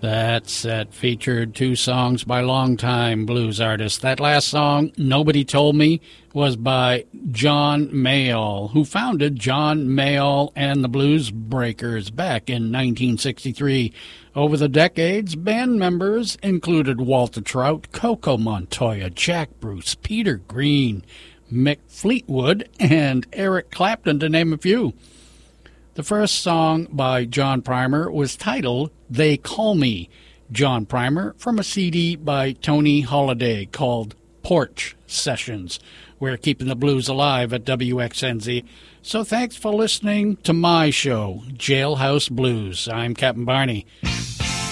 That set featured two songs by longtime blues artists. That last song, Nobody Told Me, was by John Mayall, who founded John Mayall and the Blues Breakers back in 1963. Over the decades, band members included Walter Trout, Coco Montoya, Jack Bruce, Peter Green, Mick Fleetwood, and Eric Clapton, to name a few. The first song by John Primer was titled They Call Me. John Primer from a CD by Tony Holiday called Porch Sessions. We're keeping the blues alive at WXNZ. So thanks for listening to my show, Jailhouse Blues. I'm Captain Barney.